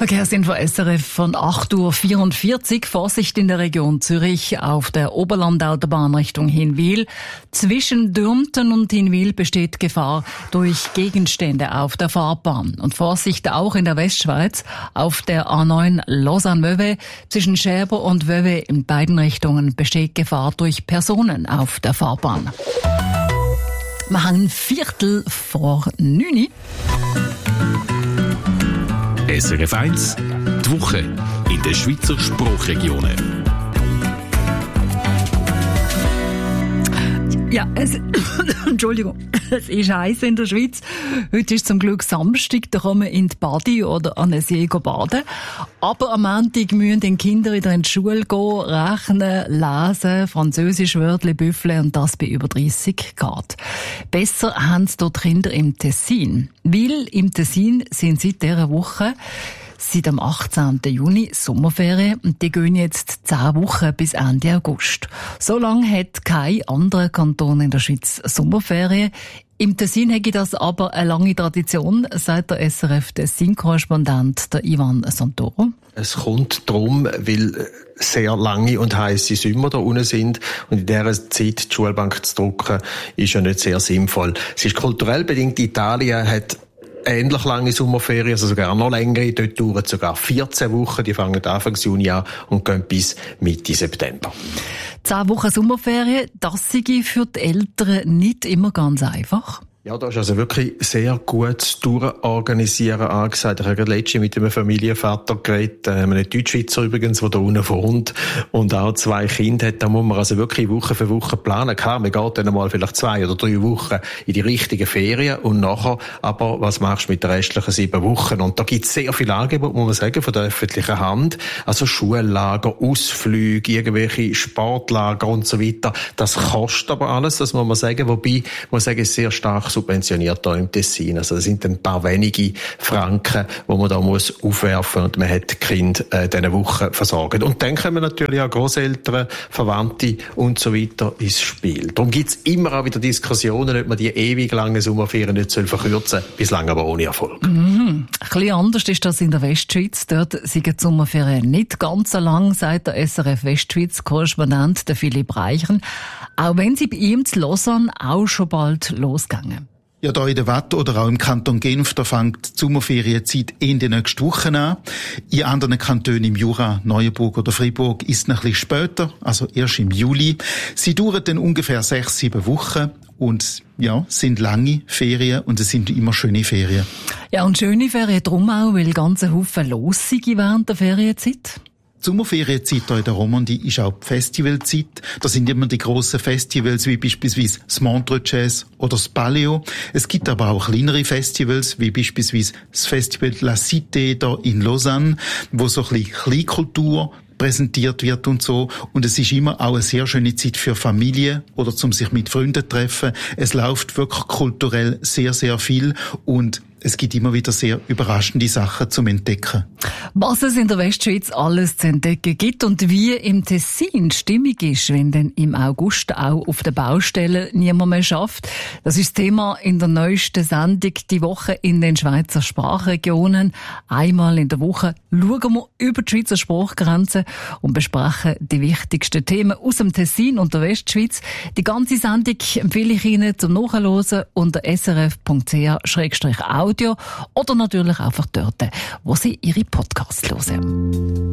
Verkehrsinfo SRF von 8:44 Uhr. Vorsicht in der Region Zürich auf der Oberlandautobahn Richtung Hinwil. Zwischen Dürmten und Hinwil besteht Gefahr durch Gegenstände auf der Fahrbahn. Und Vorsicht auch in der Westschweiz auf der A9 Lausanne-Vevey. Zwischen Schäber und Vevey in beiden Richtungen besteht Gefahr durch Personen auf der Fahrbahn. Wir haben 8:45. SRF 1, die Woche in den Schweizer Sprachregionen. Ja, Entschuldigung, es ist heiß in der Schweiz. Heute ist zum Glück Samstag, da kann man in die Badi oder an den See baden. Aber am Montag müssen die Kinder wieder in die Schule gehen, rechnen, lesen, Französisch, Wörtli, büffeln und das bei über 30 Grad. Besser haben es dort Kinder im Tessin. Weil im Tessin sind seit dieser Woche seit dem 18. Juni Sommerferien und die gehen jetzt 10 Wochen bis Ende August. So lange hat kein anderer Kanton in der Schweiz Sommerferien. Im Tessin hätte das aber eine lange Tradition, sagt der SRF Tessin-Korrespondent der Ivan Santoro. Es kommt darum, weil sehr lange und heisse Sommer da unten sind und in dieser Zeit die Schulbank zu drucken, ist ja nicht sehr sinnvoll. Es ist kulturell bedingt. Italien hat ähnlich lange Sommerferien, also sogar noch längere. Dort dauern sogar 14 Wochen. Die fangen Anfang Juni an und gehen bis Mitte September. 10 Wochen Sommerferien, das sei für die Eltern nicht immer ganz einfach. Ja, da ist also wirklich sehr gut durchorganisieren angesagt. Ich habe gerade letztens mit einem Familienvater geredet, einem Deutschschweizer übrigens, der da unten wohnt und auch 2 Kinder hat. Da muss man also wirklich Woche für Woche planen. Klar, man geht dann mal vielleicht 2 oder 3 Wochen in die richtigen Ferien und nachher, aber was machst du mit den restlichen 7 Wochen? Und da gibt es sehr viele Angebote, muss man sagen, von der öffentlichen Hand. Also Schullager, Ausflüge, irgendwelche Sportlager und so weiter. Das kostet aber alles, das muss man sagen. Wobei, muss sagen, ist sehr stark subventioniert hier im Tessin. Also das sind ein paar wenige Franken, die man da muss aufwerfen und man hat die Kinder diese Woche versorgt. Und dann kommen natürlich auch Grosseltern, Verwandte und so weiter ins Spiel. Darum gibt es immer auch wieder Diskussionen, ob man die ewig langen Sommerferien nicht verkürzen soll, bislang aber ohne Erfolg. Ein bisschen anders ist das in der Westschweiz. Dort sind die Sommerferien nicht ganz so lang, sagt der SRF Westschweiz-Korrespondent Philipp Reichen. Auch wenn sie bei ihm zu Lausanne auch schon bald losgehen. Ja, da in der Watt oder auch im Kanton Genf, da fängt die Sommerferienzeit Ende nächste Woche an. In anderen Kantonen im Jura, Neuenburg oder Freiburg ist es noch ein bisschen später, also erst im Juli. Sie dauern dann ungefähr 6-7 Wochen und ja, sind lange Ferien und es sind immer schöne Ferien. Ja, und schöne Ferien drum auch, weil ganze Haufen los sind während der Ferienzeit. Die Sommerferienzeit hier in der Romandie ist auch die Festivalzeit. Da sind immer die grossen Festivals, wie beispielsweise das Montreux Jazz oder das Paleo. Es gibt aber auch kleinere Festivals, wie beispielsweise das Festival La Cité da in Lausanne, wo so ein bisschen Kleinkultur präsentiert wird und so. Und es ist immer auch eine sehr schöne Zeit für Familie oder zum sich mit Freunden treffen. Es läuft wirklich kulturell sehr, sehr viel und es gibt immer wieder sehr überraschende Sachen zum Entdecken. Was es in der Westschweiz alles zu entdecken gibt und wie im Tessin Stimmung ist, wenn dann im August auch auf der Baustelle niemand mehr schafft. Das ist das Thema in der neuesten Sendung «Die Woche in den Schweizer Sprachregionen». Einmal in der Woche schauen wir über die Schweizer Sprachgrenzen und besprechen die wichtigsten Themen aus dem Tessin und der Westschweiz. Die ganze Sendung empfehle ich Ihnen zum Nachhören unter srf.ch/audio oder natürlich einfach dort, wo Sie Ihre Podcasts hören.